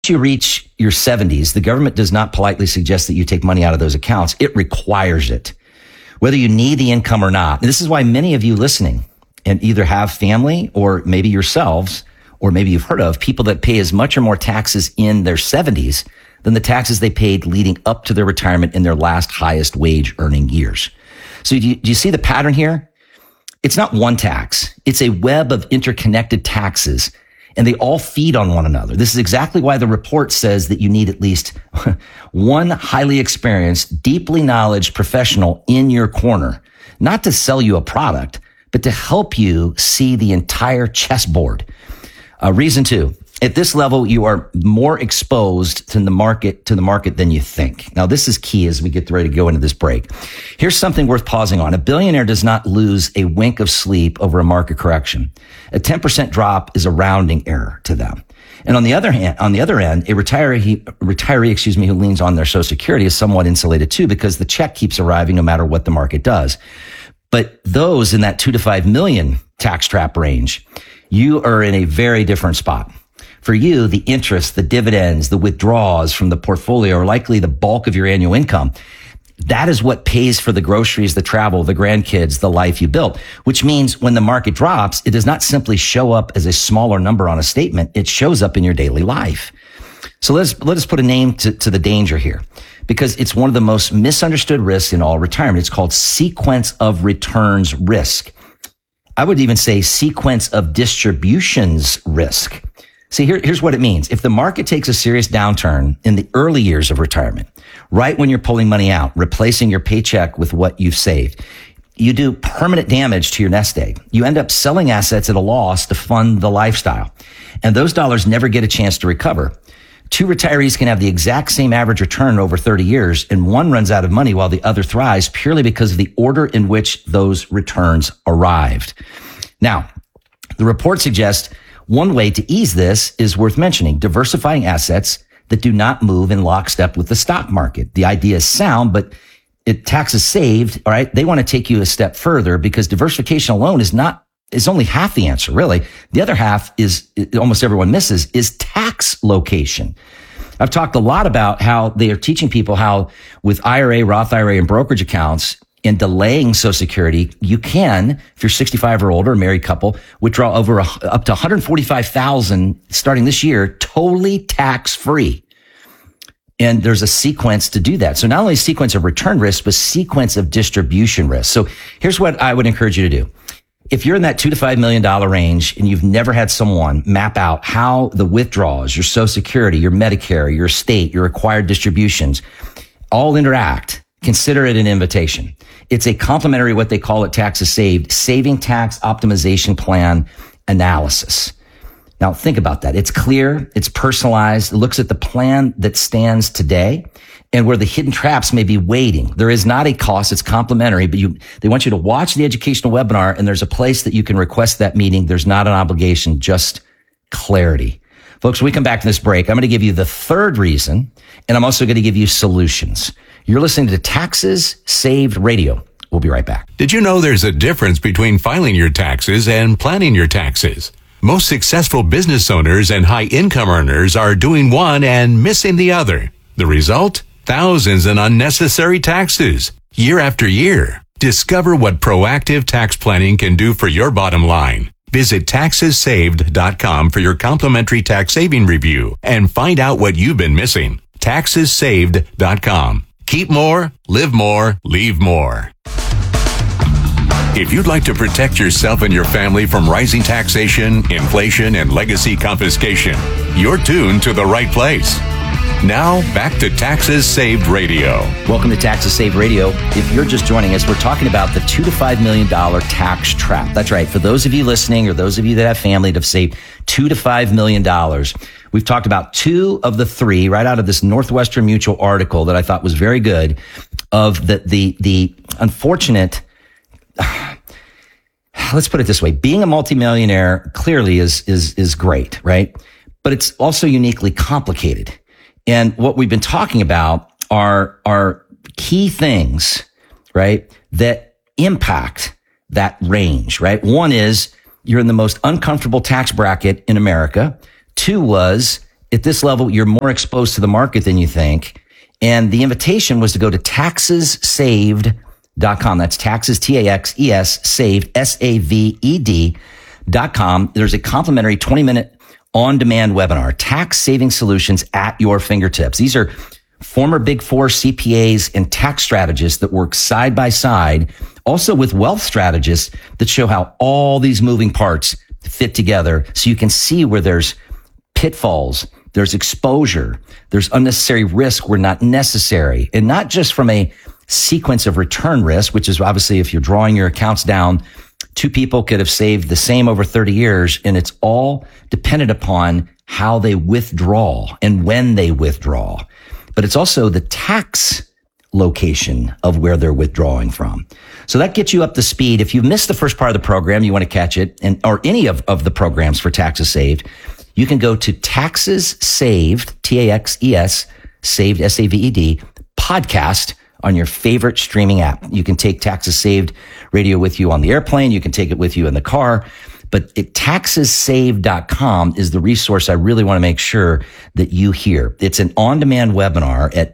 you reach your 70s, the government does not politely suggest that you take money out of those accounts. It requires it, whether you need the income or not. And this is why many of you listening and either have family or maybe yourselves, or maybe you've heard of people that pay as much or more taxes in their 70s than the taxes they paid leading up to their retirement in their last highest wage earning years. So do you see the pattern here? It's not one tax. It's a web of interconnected taxes, and they all feed on one another. This is exactly why the report says that you need at least one highly experienced, deeply knowledgeable professional in your corner, not to sell you a product, but to help you see the entire chessboard. Reason 2, at this level, you are more exposed to the market than you think. Now, this is key as we get ready to go into this break. Here's something worth pausing on. A billionaire does not lose a wink of sleep over a market correction. A 10% drop is a rounding error to them. And on the other end, a retiree, who leans on their Social Security is somewhat insulated too, because the check keeps arriving no matter what the market does. But those in that 2 to 5 million tax trap range, you are in a very different spot. For you, the interest, the dividends, the withdrawals from the portfolio are likely the bulk of your annual income. That is what pays for the groceries, the travel, the grandkids, the life you built, which means when the market drops, it does not simply show up as a smaller number on a statement. It shows up in your daily life. So let us put a name to the danger here, because it's one of the most misunderstood risks in all retirement. It's called sequence of returns risk. I would even say sequence of distributions risk. See, here's what it means. If the market takes a serious downturn in the early years of retirement, right when you're pulling money out, replacing your paycheck with what you've saved, you do permanent damage to your nest egg. You end up selling assets at a loss to fund the lifestyle. And those dollars never get a chance to recover. 2 retirees can have the exact same average return over 30 years, and one runs out of money while the other thrives purely because of the order in which those returns arrived. Now, the report suggests one way to ease this is worth mentioning: diversifying assets that do not move in lockstep with the stock market. The idea is sound, but taxes saved, all right, they want to take you a step further, because diversification alone is only half the answer, really. The other half is, almost everyone misses, is tax location. I've talked a lot about how they are teaching people how with IRA, Roth IRA, and brokerage accounts and delaying Social Security, you can, if you're 65 or older, a married couple, withdraw up to $145,000 starting this year, totally tax-free. And there's a sequence to do that. So not only sequence of return risk, but sequence of distribution risk. So here's what I would encourage you to do. If you're in that $2 to $5 million range and you've never had someone map out how the withdrawals, your Social Security, your Medicare, your state, your required distributions all interact, consider it an invitation. It's a complimentary, what they call it, taxes saved, saving tax optimization plan analysis. Now think about that. It's clear, it's personalized, it looks at the plan that stands today and where the hidden traps may be waiting. There is not a cost, it's complimentary, but they want you to watch the educational webinar, and there's a place that you can request that meeting. There's not an obligation, just clarity. Folks, when we come back to this break, I'm going to give you the third reason, and I'm also going to give you solutions. You're listening to Taxes Saved Radio. We'll be right back. Did you know there's a difference between filing your taxes and planning your taxes? Most successful business owners and high-income earners are doing one and missing the other. The result? Thousands in unnecessary taxes, year after year. Discover what proactive tax planning can do for your bottom line. Visit TaxesSaved.com for your complimentary tax saving review and find out what you've been missing. TaxesSaved.com. Keep more, live more, leave more. If you'd like to protect yourself and your family from rising taxation, inflation, and legacy confiscation, you're tuned to the right place. Now, back to Taxes Saved Radio. Welcome to Taxes Saved Radio. If you're just joining us, we're talking about the $2 to $5 million tax trap. That's right. For those of you listening, or those of you that have family that have saved $2 to $5 million, we've talked about 2 of the 3 right out of this Northwestern Mutual article that I thought was very good, of the unfortunate. Let's put it this way. Being a multimillionaire clearly is great, right? But it's also uniquely complicated. And what we've been talking about are key things, right, that impact that range, right? One is you're in the most uncomfortable tax bracket in America. 2 was at this level, you're more exposed to the market than you think. And the invitation was to go to taxessaved.com. That's taxes, T-A-X-E-S, saved, S-A-V-E-D.com. There's a complimentary 20-minute on-demand webinar, tax saving solutions at your fingertips. These are former Big Four CPAs and tax strategists that work side by side, also with wealth strategists that show how all these moving parts fit together so you can see where there's pitfalls, there's exposure, there's unnecessary risk where not necessary, and not just from a sequence of return risk, which is obviously if you're drawing your accounts down, two people could have saved the same over 30 years, and it's all dependent upon how they withdraw and when they withdraw. But it's also the tax location of where they're withdrawing from. So that gets you up to speed. If you missed the first part of the program, you want to catch it, or any of the programs for Taxes Saved, you can go to Taxes Saved, T-A-X-E-S, saved, S-A-V-E-D, podcast on your favorite streaming app. You can take Taxes Saved radio with you on the airplane. You can take it with you in the car. But taxessaved.com is the resource I really want to make sure that you hear. It's an on-demand webinar at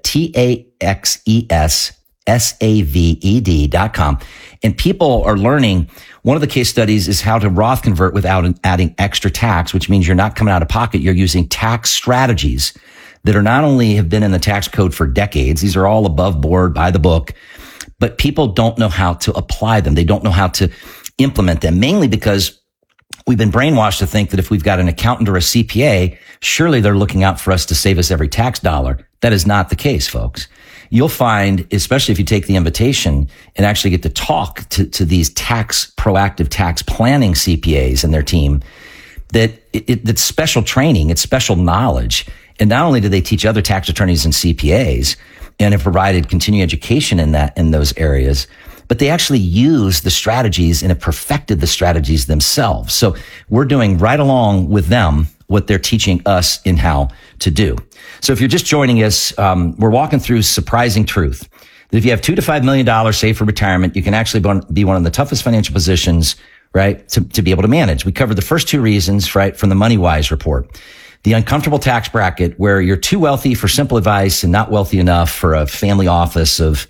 taxessaved.com. And people are learning. One of the case studies is how to Roth convert without adding extra tax, which means you're not coming out of pocket. You're using tax strategies that are not only have been in the tax code for decades. These are all above board, by the book, but people don't know how to apply them. They don't know how to implement them, mainly because we've been brainwashed to think that if we've got an accountant or a CPA, surely they're looking out for us to save us every tax dollar. That is not the case, folks. You'll find, especially if you take the invitation and actually get to talk to these proactive tax planning CPAs and their team, that it's special training, it's special knowledge. And not only do they teach other tax attorneys and CPAs and have provided continuing education in those areas, but they actually use the strategies and have perfected the strategies themselves. So we're doing right along with them what they're teaching us in how to do. So if you're just joining us, we're walking through surprising truth that if you have $2 to $5 million saved for retirement, you can actually be one of the toughest financial positions, right, to be able to manage. We covered the first two reasons, right, from the MoneyWise report. The uncomfortable tax bracket, where you're too wealthy for simple advice and not wealthy enough for a family office of,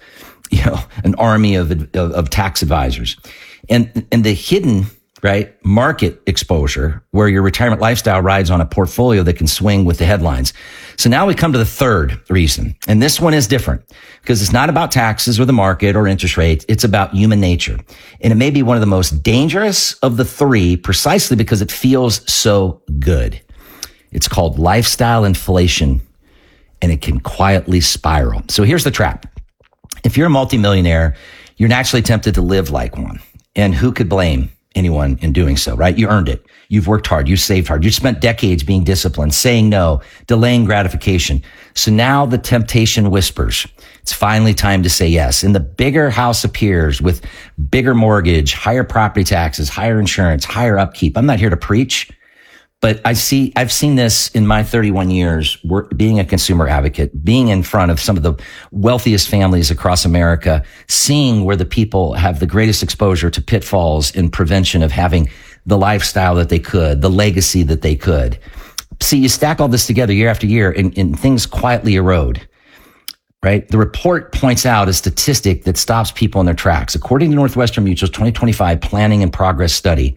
an army of tax advisors, and the hidden, right, market exposure, where your retirement lifestyle rides on a portfolio that can swing with the headlines. So now we come to the third reason, and this one is different because it's not about taxes or the market or interest rates. It's about human nature, and it may be one of the most dangerous of the three, precisely because it feels so good. It's called lifestyle inflation, and it can quietly spiral. So here's the trap. If you're a multimillionaire, you're naturally tempted to live like one. And who could blame anyone in doing so, right? You earned it. You've worked hard. You saved hard. You spent decades being disciplined, saying no, delaying gratification. So now the temptation whispers. It's finally time to say yes. And the bigger house appears with bigger mortgage, higher property taxes, higher insurance, higher upkeep. I'm not here to preach, but I've seen this in my 31 years being a consumer advocate, being in front of some of the wealthiest families across America, seeing where the people have the greatest exposure to pitfalls in prevention of having the lifestyle that they could, the legacy that they could. See, you stack all this together year after year and things quietly erode, right? The report points out a statistic that stops people in their tracks. According to Northwestern Mutual's 2025 Planning and Progress Study,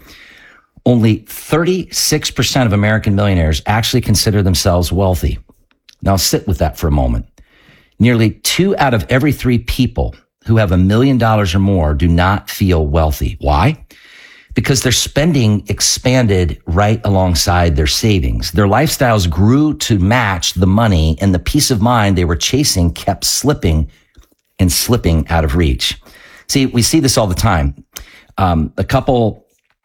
only 36% of American millionaires actually consider themselves wealthy. Now sit with that for a moment. Nearly 2 out of every 3 people who have $1 million or more do not feel wealthy. Why? Because their spending expanded right alongside their savings. Their lifestyles grew to match the money, and the peace of mind they were chasing kept slipping and slipping out of reach. See, we see this all the time. A couple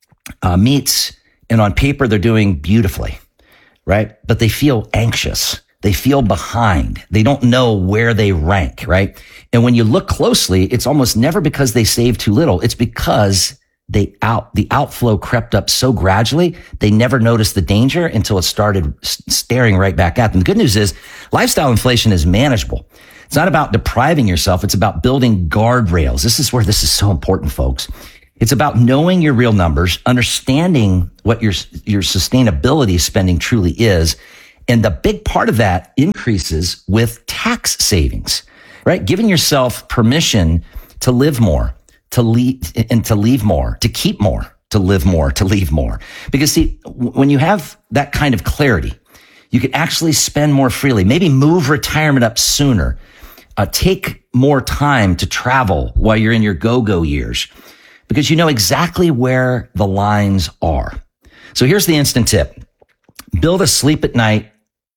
meets, and on paper they're doing beautifully, right? But they feel anxious. They feel behind. They don't know where they rank, right? And when you look closely, it's almost never because they saved too little. It's because the outflow crept up so gradually, they never noticed the danger until it started staring right back at them. The good news is lifestyle inflation is manageable. It's not about depriving yourself. It's about building guardrails. This is where this is so important, folks. It's about knowing your real numbers, understanding what your sustainability spending truly is, And the big part of that increases with tax savings, right? Giving yourself permission to live more, to leave more, to keep more, to live more, to leave more. Because see, when you have that kind of clarity, you can actually spend more freely, maybe move retirement up sooner, take more time to travel while you're in your go-go years, because you know exactly where the lines are. So here's the instant tip. Build a sleep at night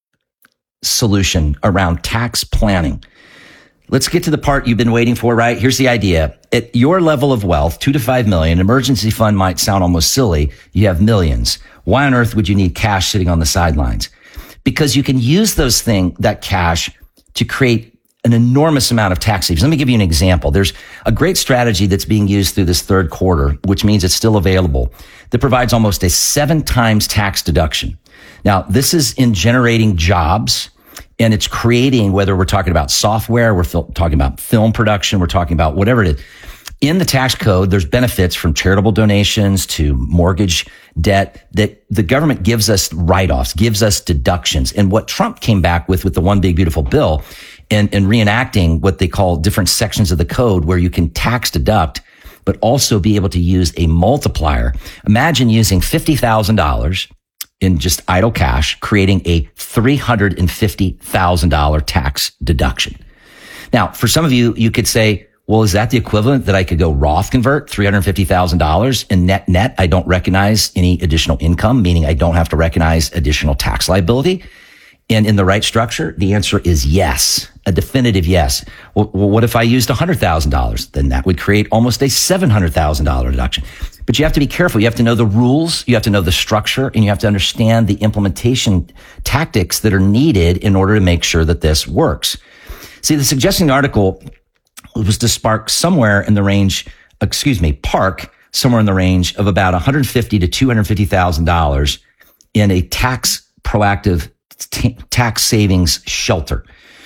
solution around tax planning. Let's get to the part you've been waiting for, right? Here's the idea. At your level of wealth, 2 to 5 million, emergency fund might sound almost silly. You have millions. Why on earth would you need cash sitting on the sidelines? Because you can use that cash to create an enormous amount of tax savings. Let me give you an example. There's a great strategy that's being used through this third quarter, which means it's still available, that provides almost a 7 times tax deduction. Now, this is in generating jobs, and it's creating, whether we're talking about software, we're talking about film production, we're talking about whatever it is. In the tax code, there's benefits from charitable donations to mortgage debt that the government gives us write-offs, gives us deductions. And what Trump came back with the One Big Beautiful Bill and reenacting what they call different sections of the code where you can tax deduct, but also be able to use a multiplier. Imagine using $50,000 in just idle cash, creating a $350,000 tax deduction. Now, for some of you, you could say, well, is that the equivalent that I could go Roth convert $350,000 and net, I don't recognize any additional income, meaning I don't have to recognize additional tax liability? And in the right structure, the answer is yes, a definitive yes. Well, what if I used $100,000? Then that would create almost a $700,000 deduction. But you have to be careful. You have to know the rules, you have to know the structure, and you have to understand the implementation tactics that are needed in order to make sure that this works. See, the suggesting article was to park somewhere in the range of about $150,000 to $250,000 in a proactive tax savings shelter.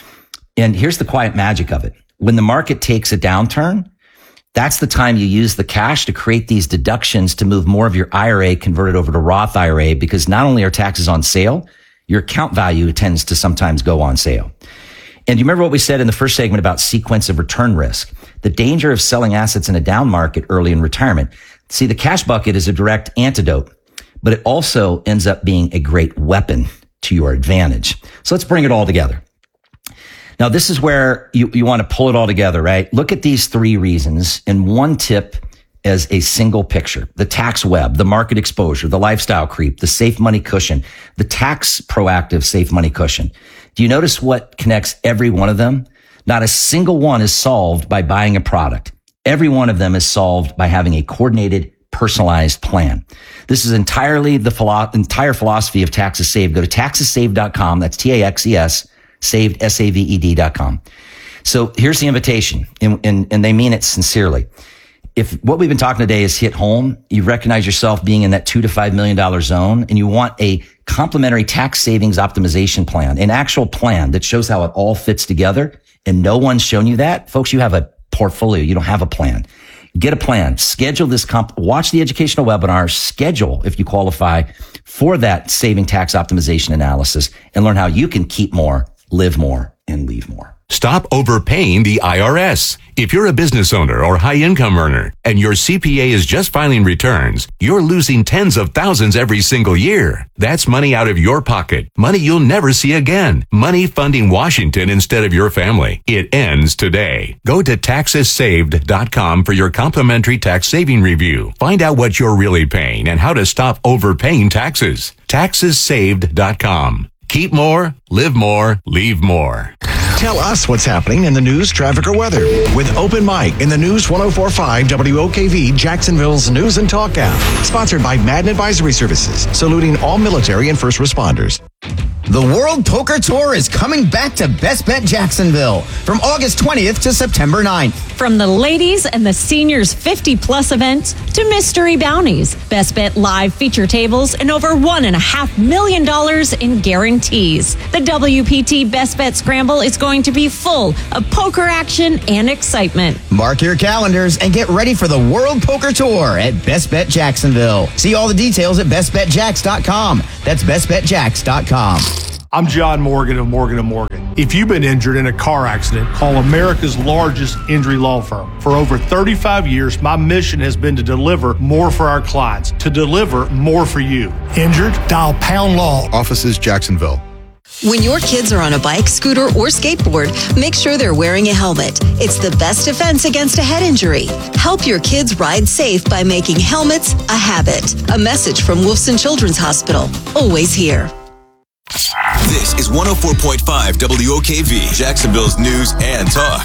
And here's the quiet magic of it. When the market takes a downturn, that's the time you use the cash to create these deductions to move more of your IRA converted over to Roth IRA, because not only are taxes on sale, your account value tends to sometimes go on sale. And you remember what we said in the first segment about sequence of return risk, the danger of selling assets in a down market early in retirement. See, the cash bucket is a direct antidote, but it also ends up being a great weapon to your advantage. So let's bring it all together. Now, this is where you want to pull it all together, right? Look at these 3 reasons and one tip as a single picture: the tax web, the market exposure, the lifestyle creep, the safe money cushion, the tax proactive safe money cushion. Do you notice what connects every one of them? Not a single one is solved by buying a product. Every one of them is solved by having a coordinated, personalized plan. This is entirely the entire philosophy of Taxes Saved. Go to taxessaved.com. That's TAXES, saved, SAVED.com. So here's the invitation, and they mean it sincerely. If what we've been talking today is hit home, you recognize yourself being in that $2 to $5 million zone, and you want a complimentary tax savings optimization plan, an actual plan that shows how it all fits together, and no one's shown you that, folks, you have a portfolio. You don't have a plan. Get a plan. Schedule this watch the educational webinar, schedule, if you qualify, for that saving tax optimization analysis, and learn how you can keep more, live more, and leave more. Stop overpaying the IRS. If you're a business owner or high-income earner and your CPA is just filing returns, you're losing tens of thousands every single year. That's money out of your pocket. Money you'll never see again. Money funding Washington instead of your family. It ends today. Go to taxessaved.com for your complimentary tax saving review. Find out what you're really paying and how to stop overpaying taxes. Taxessaved.com. Keep more, live more, leave more. Tell us what's happening in the news, traffic, or weather with Open Mic in the News 104.5 WOKV, Jacksonville's News and Talk app. Sponsored by Madden Advisory Services, saluting all military and first responders. The World Poker Tour is coming back to Best Bet Jacksonville from August 20th to September 9th. From the ladies and the seniors 50-plus events to mystery bounties, Best Bet Live feature tables, and over $1.5 million in guarantees. The WPT Best Bet Scramble is going to be full of poker action and excitement. Mark your calendars and get ready for the World Poker Tour at Best Bet Jacksonville. See all the details at bestbetjacks.com. That's bestbetjacks.com. I'm John Morgan of Morgan & Morgan. If you've been injured in a car accident, call America's largest injury law firm. For over 35 years, my mission has been to deliver more for our clients, to deliver more for you. Injured? Dial Pound Law. Offices Jacksonville. When your kids are on a bike, scooter, or skateboard, make sure they're wearing a helmet. It's the best defense against a head injury. Help your kids ride safe by making helmets a habit. A message from Wolfson Children's Hospital. Always here. This is 104.5 WOKV, Jacksonville's news and talk.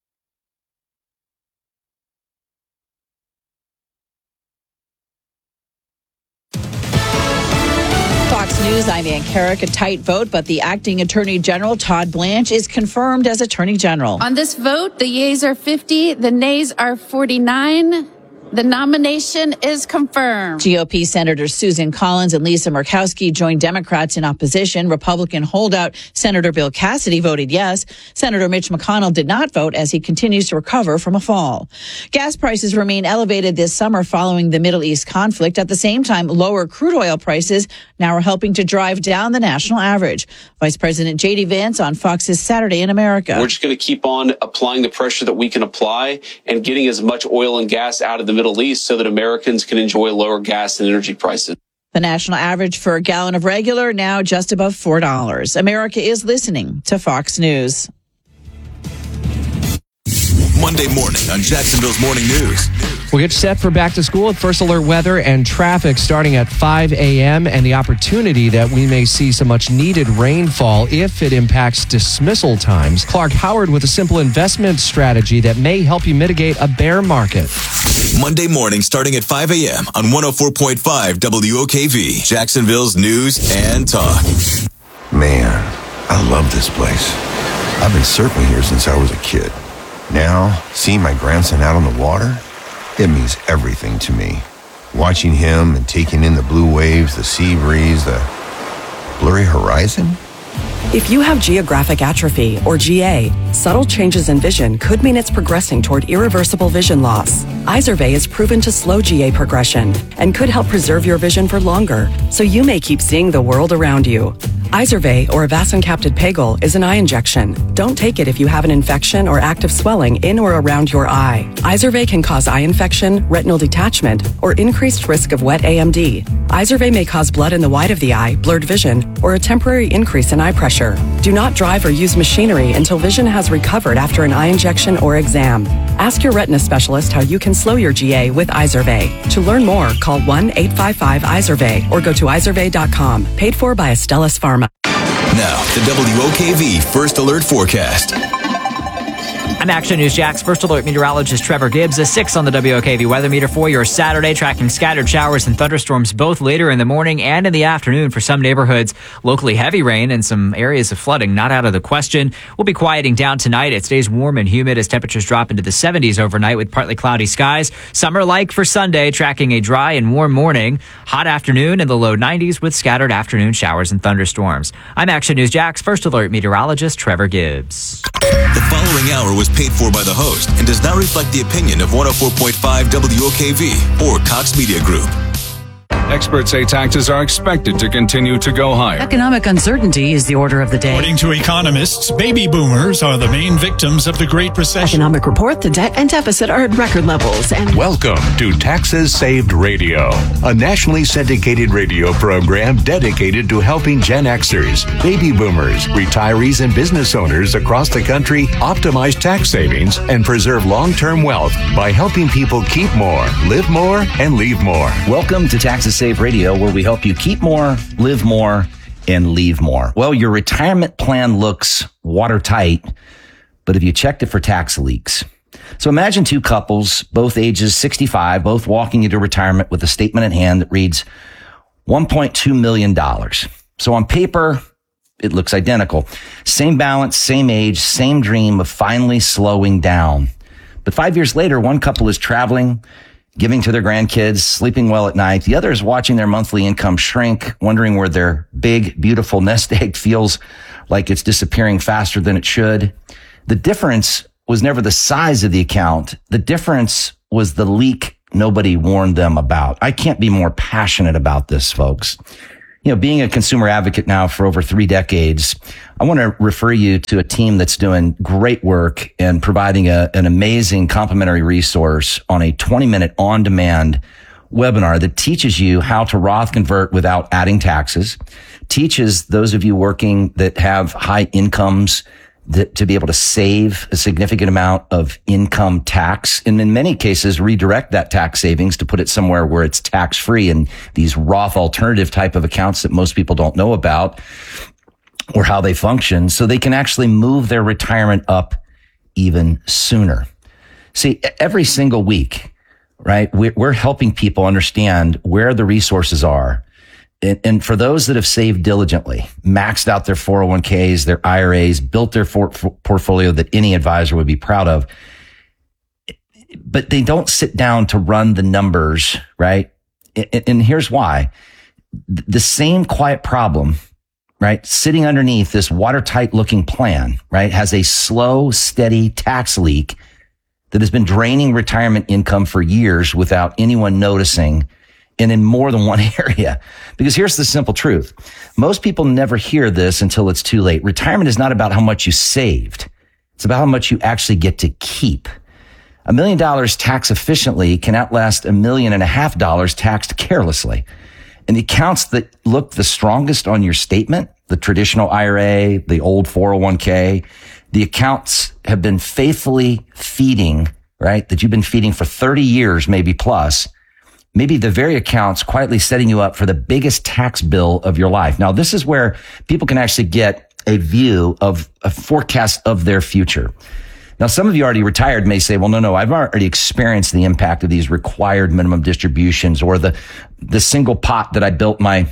Fox News, I'm Ann Carrick. A tight vote, but the acting Attorney General, Todd Blanche, is confirmed as Attorney General. On this vote, the yeas are 50, the nays are 49. The nomination is confirmed. GOP Senators Susan Collins and Lisa Murkowski joined Democrats in opposition. Republican holdout Senator Bill Cassidy voted yes. Senator Mitch McConnell did not vote as he continues to recover from a fall. Gas prices remain elevated this summer following the Middle East conflict. At the same time, lower crude oil prices now are helping to drive down the national average. Vice President J.D. Vance on Fox's Saturday in America. We're just going to keep on applying the pressure that we can apply and getting as much oil and gas out of the Middle East so that Americans can enjoy lower gas and energy prices. The national average for a gallon of regular now just above $4. America is listening to Fox News. Monday morning on Jacksonville's Morning News. We'll get set for back to school at First Alert Weather and traffic starting at 5 a.m. and the opportunity that we may see some much needed rainfall if it impacts dismissal times. Clark Howard with a simple investment strategy that may help you mitigate a bear market. Monday morning starting at 5 a.m. on 104.5 WOKV, Jacksonville's news and talk. Man, I love this place. I've been surfing here since I was a kid. Now, seeing my grandson out on the water, it means everything to me. Watching him and taking in the blue waves, the sea breeze, the blurry horizon. If you have geographic atrophy, or GA, subtle changes in vision could mean it's progressing toward irreversible vision loss. Izervay is proven to slow GA progression and could help preserve your vision for longer, so you may keep seeing the world around you. Izervay, or avacincaptad pegol, is an eye injection. Don't take it if you have an infection or active swelling in or around your eye. Izervay can cause eye infection, retinal detachment, or increased risk of wet AMD. Izervay may cause blood in the white of the eye, blurred vision, or a temporary increase in eye pressure. Do not drive or use machinery until vision has recovered after an eye injection or exam. Ask your retina specialist how you can slow your GA with Izervay. To learn more, call 1-855-IZERVAY or go to izervay.com. Paid for by Astellas Pharma. Now, the WOKV First Alert Forecast. I'm Action News Jack's First Alert meteorologist Trevor Gibbs. A 6 on the WOKV weather meter for your Saturday, tracking scattered showers and thunderstorms both later in the morning and in the afternoon for some neighborhoods. Locally heavy rain and some areas of flooding not out of the question. We'll be quieting down tonight. It stays warm and humid as temperatures drop into the 70s overnight with partly cloudy skies. Summer-like for Sunday, tracking a dry and warm morning. Hot afternoon in the low 90s with scattered afternoon showers and thunderstorms. I'm Action News Jack's First Alert meteorologist Trevor Gibbs. The following hour was paid for by the host and does not reflect the opinion of 104.5 WOKV or Cox Media Group. Experts say taxes are expected to continue to go higher. Economic uncertainty is the order of the day. According to economists, baby boomers are the main victims of the Great Recession. Economic report, the debt and deficit are at record levels. And welcome to Taxes Saved Radio, a nationally syndicated radio program dedicated to helping Gen Xers, baby boomers, retirees, and business owners across the country optimize tax savings and preserve long-term wealth by helping people keep more, live more, and leave more. Welcome to Taxes Saved Radio, where we help you keep more, live more, and leave more. Well, your retirement plan looks watertight, but have you checked it for tax leaks? So imagine two couples, both ages 65, both walking into retirement with a statement in hand that reads $1.2 million. So on paper, it looks identical. Same balance, same age, same dream of finally slowing down. But 5 years later, one couple is traveling, giving to their grandkids, sleeping well at night. The other is watching their monthly income shrink, wondering where their big, beautiful nest egg feels like it's disappearing faster than it should. The difference was never the size of the account. The difference was the leak nobody warned them about. I can't be more passionate about this, folks. being a consumer advocate now for over 3 decades, I want to refer you to a team that's doing great work and providing an amazing complimentary resource on a 20-minute on-demand webinar that teaches you how to Roth convert without adding taxes, teaches those of you working that have high incomes to be able to save a significant amount of income tax, and in many cases redirect that tax savings to put it somewhere where it's tax-free in these Roth alternative type of accounts that most people don't know about or how they function, so they can actually move their retirement up even sooner. See, every single week, right, we're helping people understand where the resources are. And for those that have saved diligently, maxed out their 401ks, their IRAs, built their portfolio that any advisor would be proud of, but they don't sit down to run the numbers, right? And here's why. The same quiet problem, right, sitting underneath this watertight looking plan, right, has a slow, steady tax leak that has been draining retirement income for years without anyone noticing, and in more than one area. Because here's the simple truth. Most people never hear this until it's too late. Retirement is not about how much you saved. It's about how much you actually get to keep. $1 million tax efficiently can outlast $1.5 million taxed carelessly. And the accounts that look the strongest on your statement, the traditional IRA, the old 401k, the accounts have been faithfully feeding, right, that you've been feeding for 30 years, maybe plus, maybe the very accounts quietly setting you up for the biggest tax bill of your life. Now, this is where people can actually get a view of a forecast of their future. Now, some of you already retired may say, well, no, I've already experienced the impact of these required minimum distributions or the single pot that I built my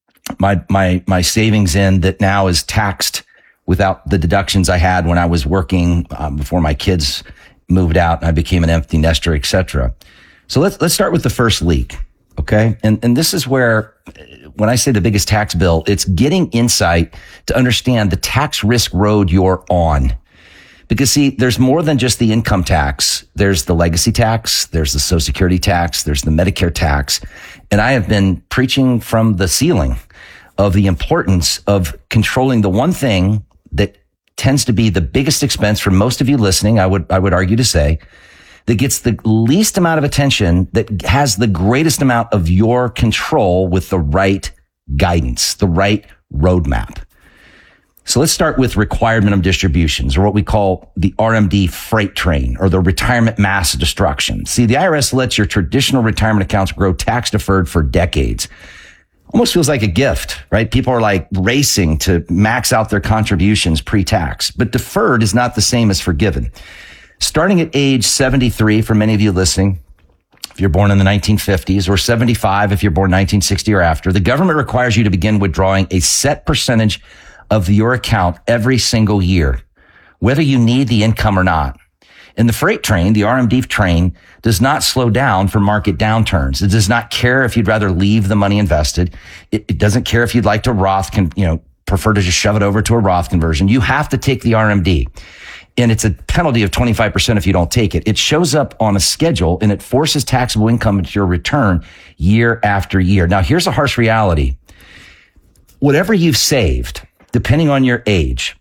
savings in that now is taxed without the deductions I had when I was working before my kids moved out and I became an empty nester, etc. So let's start with the first leak, okay? And this is where, when I say the biggest tax bill, it's getting insight to understand the tax risk road you're on. Because see, there's more than just the income tax. There's the legacy tax. There's the Social Security tax. There's the Medicare tax. And I have been preaching from the ceiling of the importance of controlling the one thing that tends to be the biggest expense for most of you listening, I would argue to say, that gets the least amount of attention, that has the greatest amount of your control with the right guidance, the right roadmap. So let's start with required minimum distributions, or what we call the RMD freight train, or the retirement mass destruction. See, the IRS lets your traditional retirement accounts grow tax deferred for decades. Almost feels like a gift, right? People are like racing to max out their contributions pre-tax, but deferred is not the same as forgiven. Starting at age 73, for many of you listening, if you're born in the 1950s, or 75 if you're born 1960 or after, the government requires you to begin withdrawing a set percentage of your account every single year, whether you need the income or not. And the freight train, the RMD train, does not slow down for market downturns. It does not care if you'd rather leave the money invested. It doesn't care if you'd like to Roth, prefer to just shove it over to a Roth conversion. You have to take the RMD. And it's a penalty of 25% if you don't take it. It shows up on a schedule and it forces taxable income into your return year after year. Now, here's a harsh reality. Whatever you've saved, depending on your age,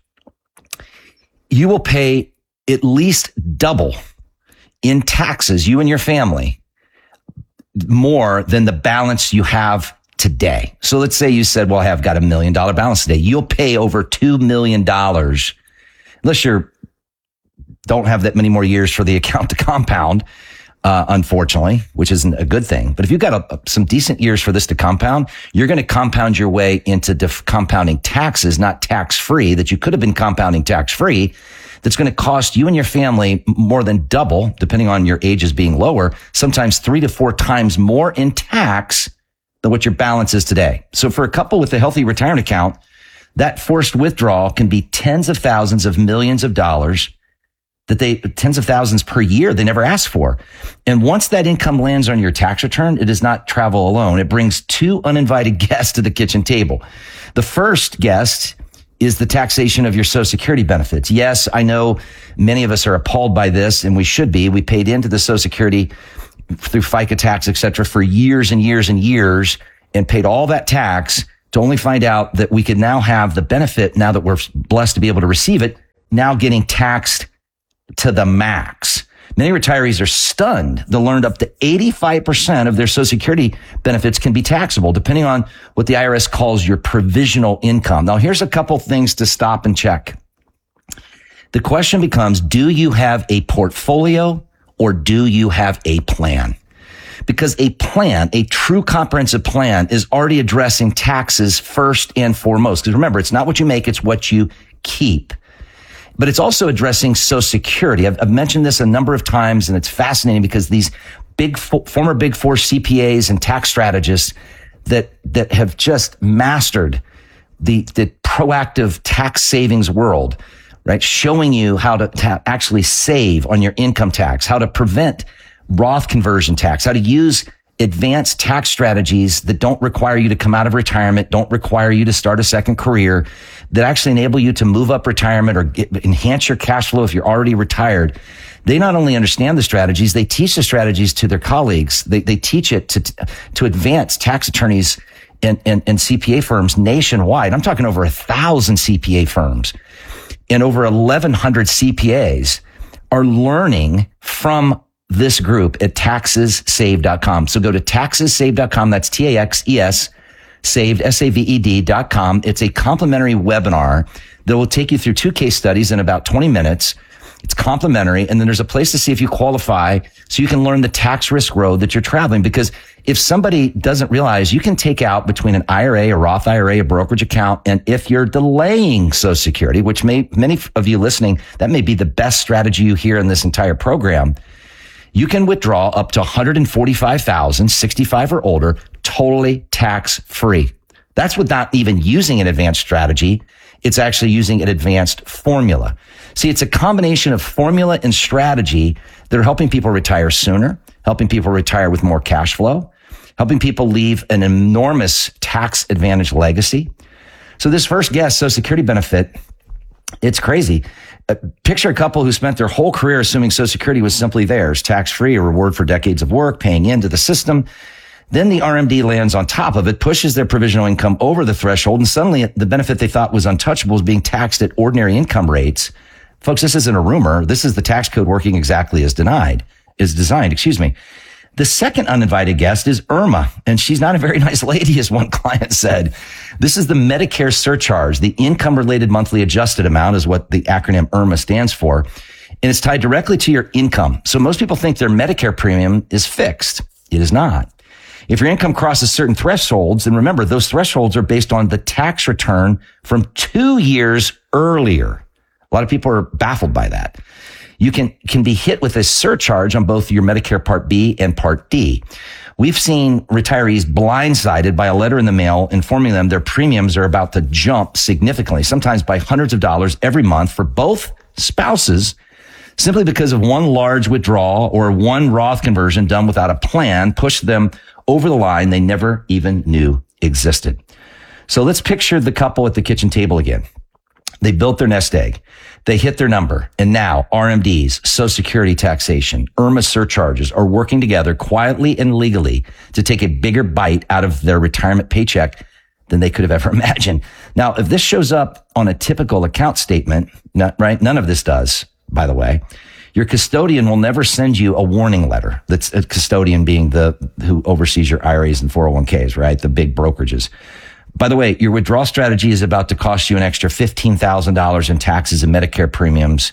you will pay at least double in taxes, you and your family, more than the balance you have today. So let's say you said, well, I've got $1 million balance today. You'll pay over $2 million unless you don't have that many more years for the account to compound, unfortunately, which isn't a good thing. But if you've got some decent years for this to compound, you're going to compound your way into compounding taxes, not tax-free, that you could have been compounding tax-free. That's going to cost you and your family more than double, depending on your ages being lower, sometimes 3 to 4 times more in tax than what your balance is today. So for a couple with a healthy retirement account, that forced withdrawal can be tens of thousands of millions of dollars tens of thousands per year they never asked for. And once that income lands on your tax return, it does not travel alone. It brings 2 uninvited guests to the kitchen table. The first guest is the taxation of your Social Security benefits. Yes, I know many of us are appalled by this, and we should be. We paid into the Social Security through FICA tax, et cetera, for years and years and years, and paid all that tax to only find out that we could now have the benefit, now that we're blessed to be able to receive it, now getting taxed to the max. Many retirees are stunned. They learned up to 85% of their Social Security benefits can be taxable, depending on what the IRS calls your provisional income. Now, here's a couple things to stop and check. The question becomes, do you have a portfolio or do you have a plan? Because a plan, a true comprehensive plan, is already addressing taxes first and foremost. Because remember, it's not what you make, it's what you keep. But it's also addressing Social Security. I've mentioned this a number of times, and it's fascinating because these former Big Four CPAs and tax strategists that have just mastered the proactive tax savings world, right? Showing you how to actually save on your income tax, how to prevent Roth conversion tax, how to use advanced tax strategies that don't require you to come out of retirement, don't require you to start a second career, that actually enable you to move up retirement or enhance your cash flow if you're already retired. They not only understand the strategies, they teach the strategies to their colleagues. They teach it to advanced tax attorneys and CPA firms nationwide. I'm talking over 1,000 CPA firms and over 1,100 CPAs are learning from this group at taxessaved.com. So go to taxessaved.com. That's TAXES saved, SAVED.com. It's a complimentary webinar that will take you through 2 case studies in about 20 minutes. It's complimentary. And then there's a place to see if you qualify so you can learn the tax risk road that you're traveling. Because if somebody doesn't realize, you can take out between an IRA, a Roth IRA, a brokerage account, and if you're delaying Social Security, which many of you listening, that may be the best strategy you hear in this entire program, you can withdraw up to $145,000, 65 or older, totally tax-free. That's without even using an advanced strategy. It's actually using an advanced formula. See, it's a combination of formula and strategy that are helping people retire sooner, helping people retire with more cash flow, helping people leave an enormous tax advantage legacy. So this first guest, Social Security benefit, it's crazy. Picture a couple who spent their whole career assuming Social Security was simply theirs, tax-free, a reward for decades of work, paying into the system. Then the RMD lands on top of it, pushes their provisional income over the threshold, and suddenly the benefit they thought was untouchable is being taxed at ordinary income rates. Folks, this isn't a rumor. This is the tax code working exactly as designed. The second uninvited guest is Irma, and she's not a very nice lady, as one client said. This is the Medicare surcharge. The income-related monthly adjusted amount is what the acronym IRMA stands for, and it's tied directly to your income. So most people think their Medicare premium is fixed. It is not. If your income crosses certain thresholds, and remember, those thresholds are based on the tax return from 2 years earlier. A lot of people are baffled by that. You can be hit with a surcharge on both your Medicare Part B and Part D. We've seen retirees blindsided by a letter in the mail informing them their premiums are about to jump significantly, sometimes by hundreds of dollars every month for both spouses, simply because of one large withdrawal or one Roth conversion done without a plan pushed them over the line they never even knew existed. So let's picture the couple at the kitchen table again. They built their nest egg. They hit their number. And now RMDs, Social Security taxation, IRMA surcharges are working together quietly and legally to take a bigger bite out of their retirement paycheck than they could have ever imagined. Now, if this shows up on a typical account statement, right? None of this does, by the way. Your custodian will never send you a warning letter. That's a custodian being who oversees your IRAs and 401ks, right? The big brokerages. By the way, your withdrawal strategy is about to cost you an extra $15,000 in taxes and Medicare premiums.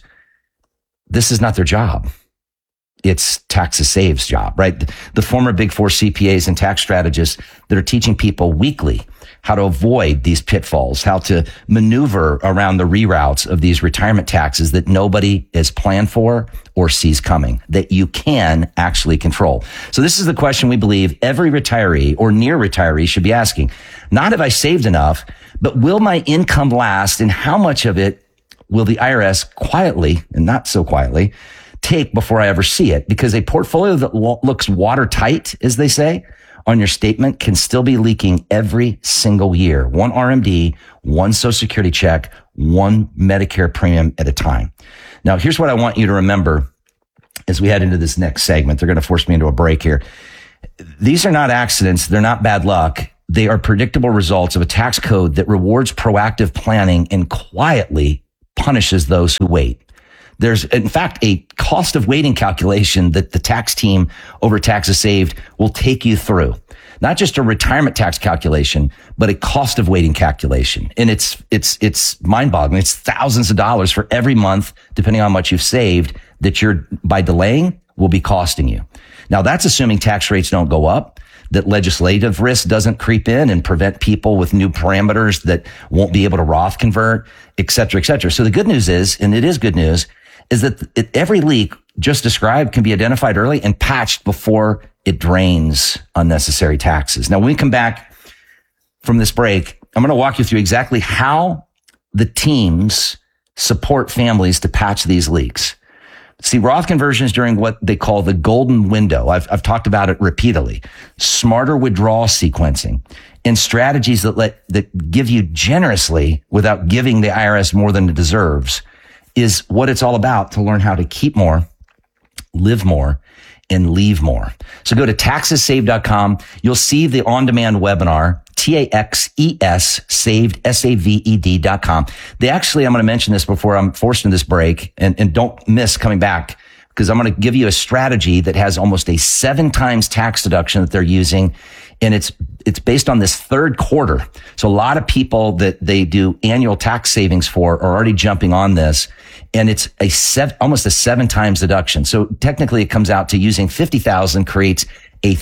This is not their job. It's Taxes Save's job, right? The former Big Four CPAs and tax strategists that are teaching people weekly how to avoid these pitfalls, how to maneuver around the reroutes of these retirement taxes that nobody has planned for or sees coming, that you can actually control. So this is the question we believe every retiree or near retiree should be asking. Not have I saved enough, but will my income last, and how much of it will the IRS quietly, and not so quietly, take before I ever see it? Because a portfolio that looks watertight, as they say, on your statement can still be leaking every single year. One RMD, one Social Security check, one Medicare premium at a time. Now, here's what I want you to remember as we head into this next segment. They're going to force me into a break here. These are not accidents. They're not bad luck. they are predictable results of a tax code that rewards proactive planning and quietly punishes those who wait. There's, in fact, a cost of waiting calculation that the tax team over Taxes Saved will take you through. Not just a retirement tax calculation, but a cost of waiting calculation. And it's mind-boggling. It's thousands of dollars for every month, depending on how much you've saved, that you're, by delaying, will be costing you. Now, that's assuming tax rates don't go up, that legislative risk doesn't creep in and prevent people with new parameters that won't be able to Roth convert, et cetera, et cetera. So the good news is, and it is good news, is that every leak just described can be identified early and patched before it drains unnecessary taxes. Now, when we come back from this break, I'm going to walk you through exactly how the teams support families to patch these leaks. See, Roth conversions during what they call the golden window. I've talked about it repeatedly. Smarter withdrawal sequencing and strategies that give you generously without giving the IRS more than it deserves is what it's all about, to learn how to keep more, live more, and leave more. So go to taxessaved.com. You'll see the on-demand webinar, TAXES saved, SAVED.com. They actually, I'm going to mention this before I'm forced into this break, and don't miss coming back, because I'm going to give you a strategy that has almost a 7 times tax deduction that they're using. And it's based on this third quarter. So a lot of people that they do annual tax savings for are already jumping on this. And it's almost a 7 times deduction. So technically it comes out to using $50,000 creates a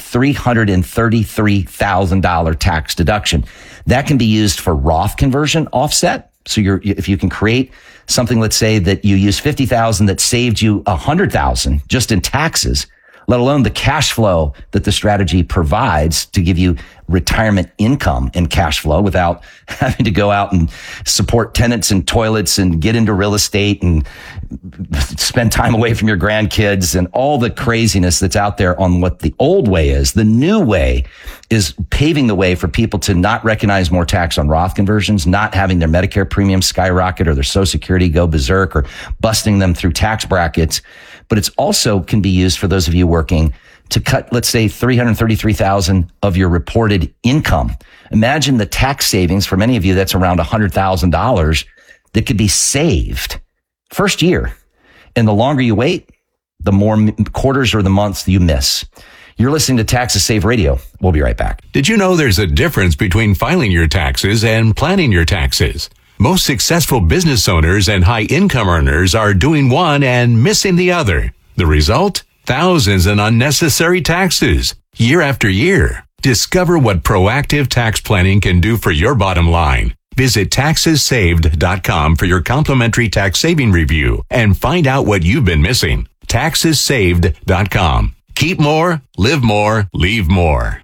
$333,000 tax deduction. That can be used for Roth conversion offset. So if you can create something, let's say that you use $50,000 that saved you $100,000 just in taxes, let alone the cash flow that the strategy provides to give you retirement income and cash flow without having to go out and support tenants and toilets and get into real estate and spend time away from your grandkids and all the craziness that's out there on what the old way is. The new way is paving the way for people to not recognize more tax on Roth conversions, not having their Medicare premiums skyrocket or their Social Security go berserk or busting them through tax brackets. But it's also can be used for those of you working to cut, let's say, $333,000 of your reported income. Imagine the tax savings for many of you. That's around $100,000 that could be saved first year. And the longer you wait, the more quarters or the months you miss. You're listening to Taxes Save Radio. We'll be right back. Did you know there's a difference between filing your taxes and planning your taxes? Most successful business owners and high income earners are doing one and missing the other. The result? Thousands in unnecessary taxes, year after year. Discover what proactive tax planning can do for your bottom line. Visit taxessaved.com for your complimentary tax saving review and find out what you've been missing. Taxessaved.com. Keep more, live more, leave more.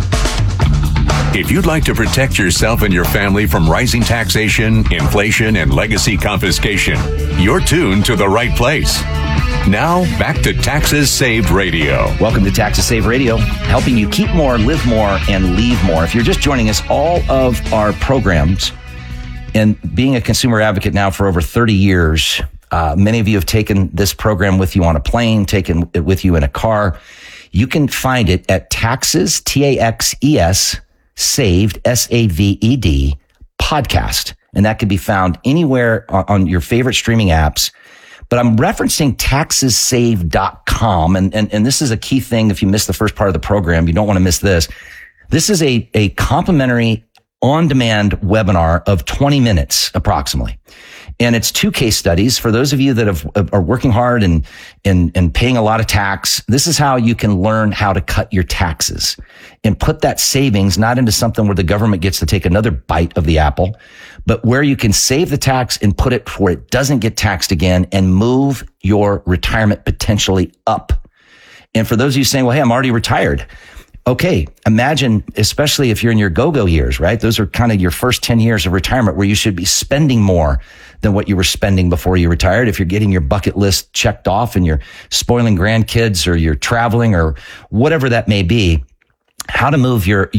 If you'd like to protect yourself and your family from rising taxation, inflation, and legacy confiscation, you're tuned to the right place. Now, back to Taxes Saved Radio. Welcome to Taxes Saved Radio, helping you keep more, live more, and leave more. If you're just joining us, all of our programs, and being a consumer advocate now for over 30 years, many of you have taken this program with you on a plane, taken it with you in a car. You can find it at Taxes, TAXES, Saved, SAVED, podcast. And that can be found anywhere on your favorite streaming apps. But I'm referencing taxessaved.com. And this is a key thing. If you missed the first part of the program, you don't want to miss this. This is a complimentary on-demand webinar of 20 minutes approximately. And it's 2 case studies for those of you that are working hard and paying a lot of tax. This is how you can learn how to cut your taxes and put that savings not into something where the government gets to take another bite of the apple, but where you can save the tax and put it where it doesn't get taxed again and move your retirement potentially up. And for those of you saying, well, hey, I'm already retired. Okay, imagine, especially if you're in your go-go years, right? Those are kind of your first 10 years of retirement where you should be spending more than what you were spending before you retired. If you're getting your bucket list checked off and you're spoiling grandkids or you're traveling or whatever that may be, how to move your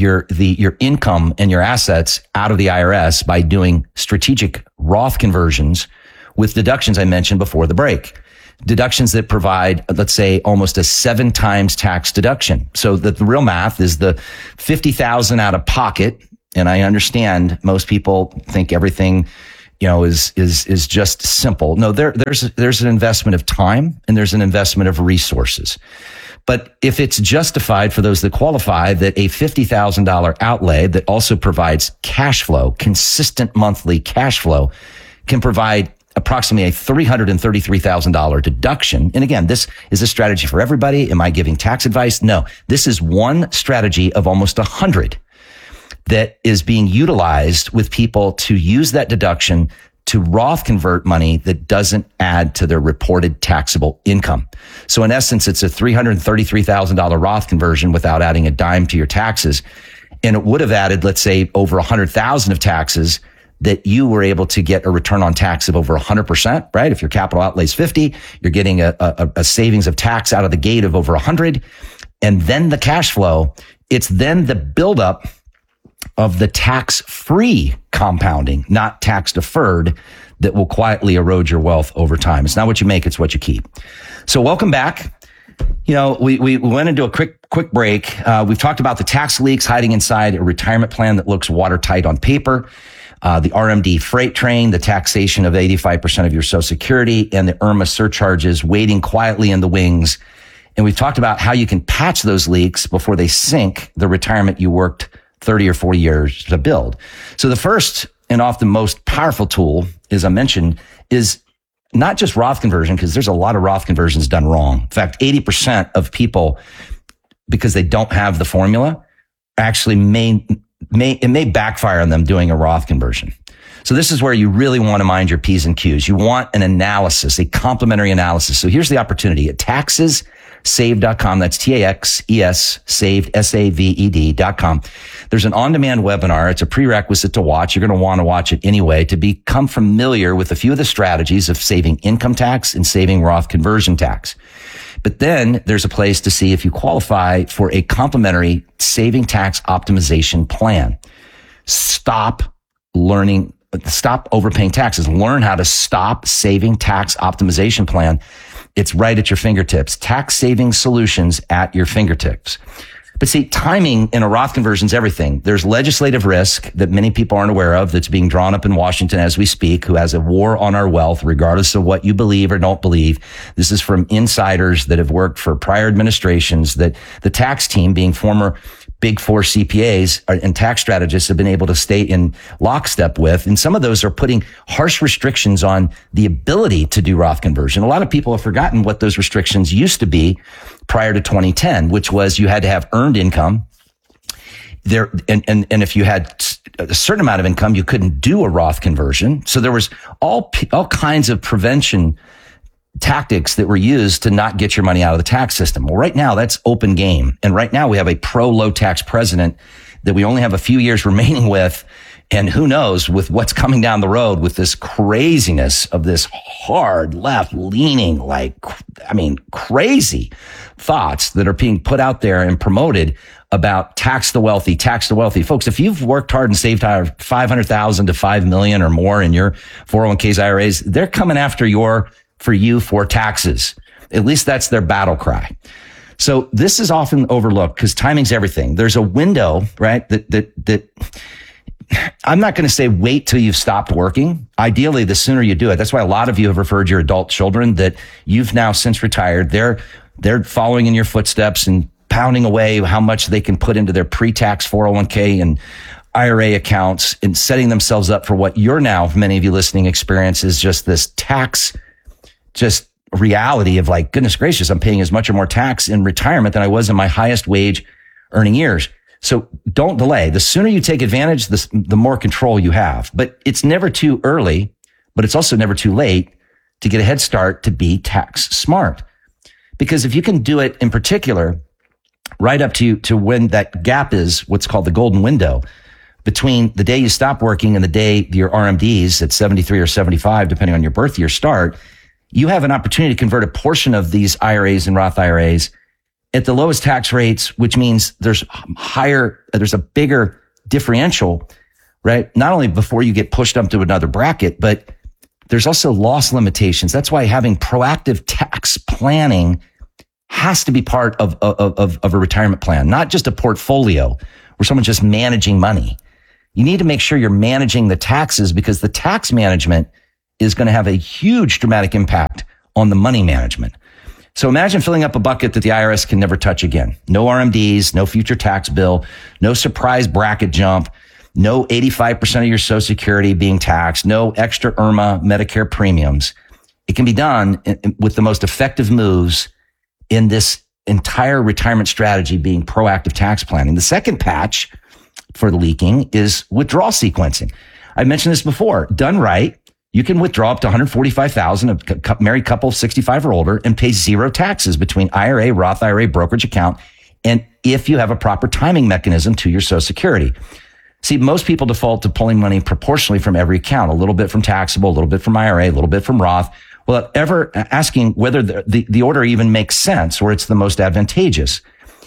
income and your assets out of the IRS by doing strategic Roth conversions with deductions I mentioned before the break. Deductions that provide, let's say, almost a 7 times tax deduction. So that the real math is the $50,000 out of pocket. And I understand most people think everything, is just simple. No, there's an investment of time and there's an investment of resources. But if it's justified for those that qualify, that a $50,000 outlay that also provides cash flow, consistent monthly cash flow, can provide approximately a $333,000 deduction. And again, this is a strategy for everybody. Am I giving tax advice? No, this is one strategy of almost 100 that is being utilized with people to use that deduction to Roth convert money that doesn't add to their reported taxable income. So in essence, it's a $333,000 Roth conversion without adding a dime to your taxes. And it would have added, let's say, over 100,000 of taxes that you were able to get a return on tax of over 100%, right? If your capital outlay is 50, you're getting a savings of tax out of the gate of over 100. And then the cash flow, it's then the buildup of the tax-free compounding, not tax-deferred, that will quietly erode your wealth over time. It's not what you make, it's what you keep. So welcome back. We went into a quick break. We've talked about the tax leaks hiding inside a retirement plan that looks watertight on paper. The RMD freight train, the taxation of 85% of your Social Security, and the IRMA surcharges waiting quietly in the wings. And we've talked about how you can patch those leaks before they sink the retirement you worked 30 or 40 years to build. So the first and often most powerful tool, as I mentioned, is not just Roth conversion, because there's a lot of Roth conversions done wrong. In fact, 80% of people, because they don't have the formula, actually may backfire on them doing a Roth conversion. So this is where you really want to mind your P's and Q's. You want an analysis, a complementary analysis. So here's the opportunity at taxessaved.com. That's TAXES saved, SAVED.com. There's an on-demand webinar. It's a prerequisite to watch. You're going to want to watch it anyway to become familiar with a few of the strategies of saving income tax and saving Roth conversion tax. But then there's a place to see if you qualify for a complimentary saving tax optimization plan. Stop overpaying taxes. Learn how to stop saving tax optimization plan. It's right at your fingertips. Tax saving solutions at your fingertips. But see, timing in a Roth conversion is everything. There's legislative risk that many people aren't aware of that's being drawn up in Washington as we speak, who has a war on our wealth, regardless of what you believe or don't believe. This is from insiders that have worked for prior administrations that the tax team, being former Big Four CPAs and tax strategists, have been able to stay in lockstep with. And some of those are putting harsh restrictions on the ability to do Roth conversion. A lot of people have forgotten what those restrictions used to be prior to 2010, which was you had to have earned income there. And if you had a certain amount of income, you couldn't do a Roth conversion. So there was all kinds of prevention tactics that were used to not get your money out of the tax system. Well, right now that's open game. And right now we have a pro-low tax president that we only have a few years remaining with. And who knows with what's coming down the road with this craziness of this hard left leaning, crazy thoughts that are being put out there and promoted about tax the wealthy. Folks, if you've worked hard and saved $500,000 to $5 million or more in your 401ks, IRAs, they're coming after you for taxes. At least that's their battle cry. So this is often overlooked because timing's everything. There's a window, right? That I'm not going to say wait till you've stopped working. Ideally, the sooner you do it. That's why a lot of you have referred your adult children that you've now since retired. They're following in your footsteps and pounding away how much they can put into their pre-tax 401k and IRA accounts and setting themselves up for what you're now, many of you listening, experience is just this tax reality of like, goodness gracious, I'm paying as much or more tax in retirement than I was in my highest wage earning years. So don't delay. The sooner you take advantage, the more control you have. But it's never too early, but it's also never too late to get a head start to be tax smart. Because if you can do it in particular, right up to when that gap is what's called the golden window between the day you stop working and the day your RMDs at 73 or 75, depending on your birth year start, you have an opportunity to convert a portion of these IRAs and Roth IRAs at the lowest tax rates, which means there's a bigger differential, right? Not only before you get pushed up to another bracket, but There's also loss limitations. That's why having proactive tax planning has to be part of a retirement plan, not just a portfolio where someone's just managing money. You need to make sure you're managing the taxes, because the tax management is going to have a huge dramatic impact on the money management. So imagine filling up a bucket that the IRS can never touch again. No RMDs, no future tax bill, no surprise bracket jump, no 85% of your Social Security being taxed, no extra IRMA Medicare premiums. It can be done with the most effective moves in this entire retirement strategy being proactive tax planning. The second patch for the leaking is withdrawal sequencing. I mentioned this before. Done right, you can withdraw up to $145,000, a married couple 65 or older, and pay zero taxes between IRA, Roth IRA, brokerage account, and if you have a proper timing mechanism to your Social Security. See, most people default to pulling money proportionally from every account, a little bit from taxable, a little bit from IRA, a little bit from Roth, without ever asking whether the order even makes sense or it's the most advantageous.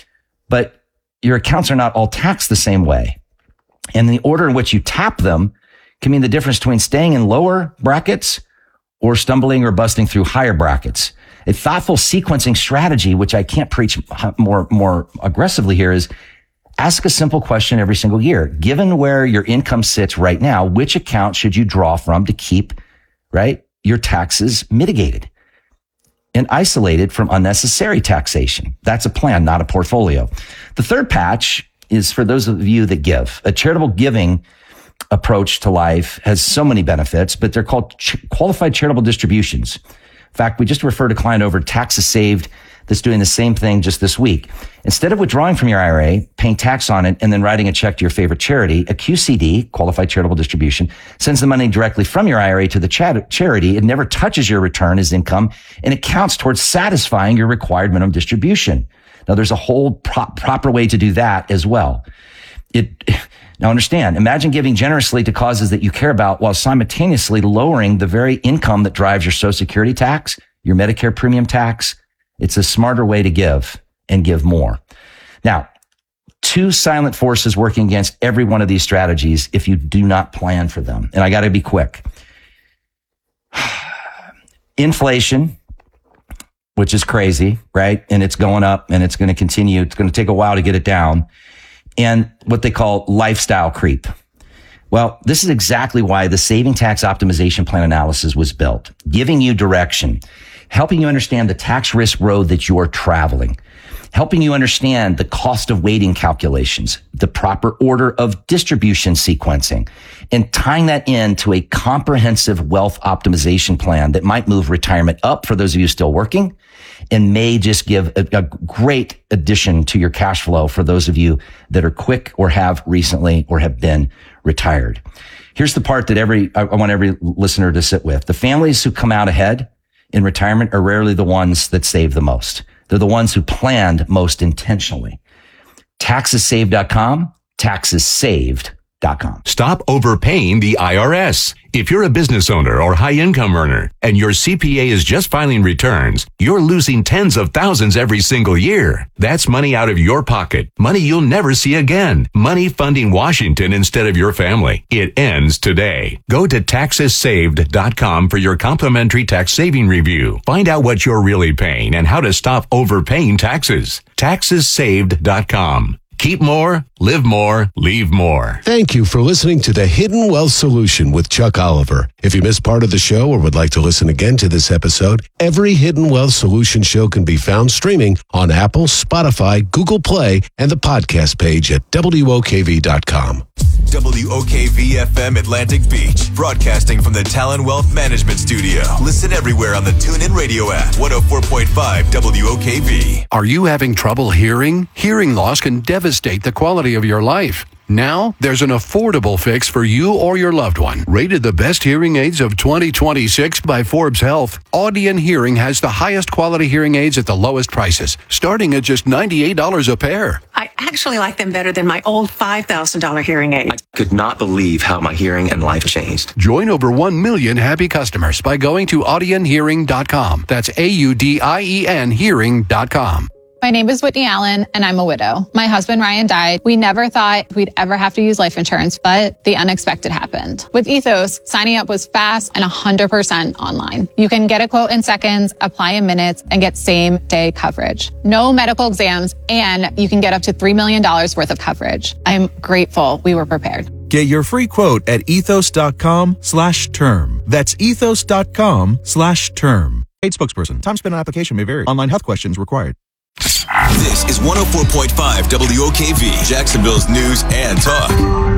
But your accounts are not all taxed the same way. And the order in which you tap them can mean the difference between staying in lower brackets or stumbling or busting through higher brackets. A thoughtful sequencing strategy, which I can't preach more aggressively here, is ask a simple question every single year. Given where your income sits right now, which account should you draw from to keep, right, your taxes mitigated and isolated from unnecessary taxation? That's a plan, not a portfolio. The third patch is for those of you that give. A charitable giving approach to life has so many benefits, but they're called qualified charitable distributions. In fact, we just referred a client over to Taxes Saved that's doing the same thing just this week. Instead of withdrawing from your IRA, paying tax on it, and then writing a check to your favorite charity, a QCD, qualified charitable distribution, sends the money directly from your IRA to the charity. It never touches your return as income, and it counts towards satisfying your required minimum distribution. Now, there's a whole proper way to do that as well. Now understand, imagine giving generously to causes that you care about while simultaneously lowering the very income that drives your Social Security tax, your Medicare premium tax. It's a smarter way to give and give more. Now, two silent forces working against every one of these strategies if you do not plan for them. And I got to be quick. Inflation, which is crazy, right? And it's going up and it's going to continue. It's going to take a while to get it down. And what they call lifestyle creep. Well, this is exactly why the Saving Tax Optimization Plan analysis was built, giving you direction, helping you understand the tax risk road that you're traveling, helping you understand the cost of waiting calculations, the proper order of distribution sequencing, and tying that into a comprehensive wealth optimization plan that might move retirement up for those of you still working and may just give a great addition to your cash flow for those of you that are quick or have recently or have been retired. Here's the part that I want every listener to sit with. The families who come out ahead in retirement are rarely the ones that save the most. They're the ones who planned most intentionally. TaxesSaved.com, TaxesSaved.com. Stop overpaying the IRS. If you're a business owner or high income earner and your CPA is just filing returns, you're losing tens of thousands every single year. That's money out of your pocket. Money you'll never see again. Money funding Washington instead of your family. It ends today. Go to TaxesSaved.com for your complimentary tax saving review. Find out what you're really paying and how to stop overpaying taxes. TaxesSaved.com. Keep more, live more, leave more. Thank you for listening to The Hidden Wealth Solution with Chuck Oliver. If you missed part of the show or would like to listen again to this episode, every Hidden Wealth Solution show can be found streaming on Apple, Spotify, Google Play, and the podcast page at WOKV.com. WOKV-FM Atlantic Beach, broadcasting from the Talon Wealth Management Studio. Listen everywhere on the TuneIn Radio app, 104.5 WOKV. Are you having trouble hearing? Hearing loss can devastate the quality of your life. Now, there's an affordable fix for you or your loved one. Rated the best hearing aids of 2026 by Forbes Health, Audion Hearing has the highest quality hearing aids at the lowest prices, starting at just $98 a pair. I actually like them better than my old $5,000 hearing aid. I could not believe how my hearing and life changed. Join over 1 million happy customers by going to AudionHearing.com. That's AUDIEN Hearing.com. My name is Whitney Allen, and I'm a widow. My husband, Ryan, died. We never thought we'd ever have to use life insurance, but the unexpected happened. With Ethos, signing up was fast and 100% online. You can get a quote in seconds, apply in minutes, and get same-day coverage. No medical exams, and you can get up to $3 million worth of coverage. I'm grateful we were prepared. Get your free quote at ethos.com/term. That's ethos.com/term. Paid spokesperson. Time spent on application may vary. Online health questions required. This is 104.5 WOKV, Jacksonville's news and talk.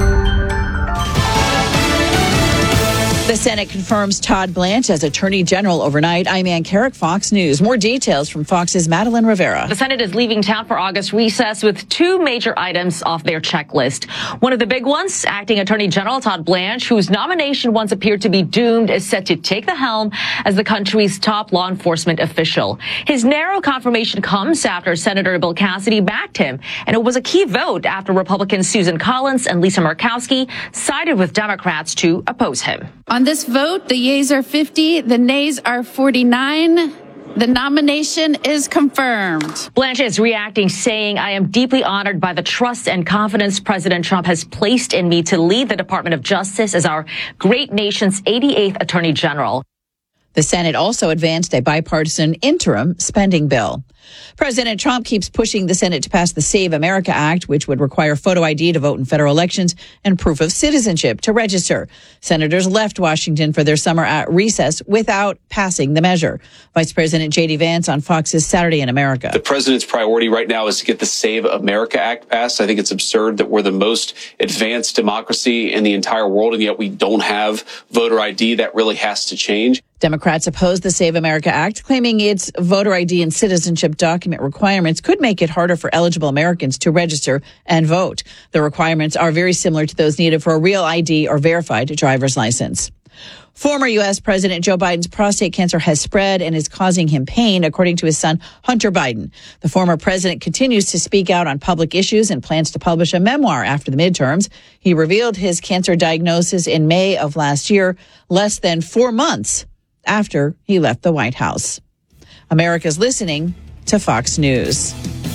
The Senate confirms Todd Blanche as Attorney General overnight. I'm Ann Carrick, Fox News. More details from Fox's Madeline Rivera. The Senate is leaving town for August recess with two major items off their checklist. One of the big ones, acting Attorney General Todd Blanche, whose nomination once appeared to be doomed, is set to take the helm as the country's top law enforcement official. His narrow confirmation comes after Senator Bill Cassidy backed him, and it was a key vote after Republicans Susan Collins and Lisa Murkowski sided with Democrats to oppose him. On this vote, the yeas are 50, the nays are 49. The nomination is confirmed. Blanche is reacting, saying, I am deeply honored by the trust and confidence President Trump has placed in me to lead the Department of Justice as our great nation's 88th Attorney General. The Senate also advanced a bipartisan interim spending bill. President Trump keeps pushing the Senate to pass the Save America Act, which would require photo ID to vote in federal elections and proof of citizenship to register. Senators left Washington for their summer at recess without passing the measure. Vice President J.D. Vance on Fox's Saturday in America. The president's priority right now is to get the Save America Act passed. I think it's absurd that we're the most advanced democracy in the entire world, and yet we don't have voter ID. That really has to change. Democrats oppose the Save America Act, claiming its voter ID and citizenship document requirements could make it harder for eligible Americans to register and vote. The requirements are very similar to those needed for a real ID or verified driver's license. Former U.S. President Joe Biden's prostate cancer has spread and is causing him pain, according to his son, Hunter Biden. The former president continues to speak out on public issues and plans to publish a memoir after the midterms. He revealed his cancer diagnosis in May of last year, less than 4 months after he left the White House. America's listening to Fox News.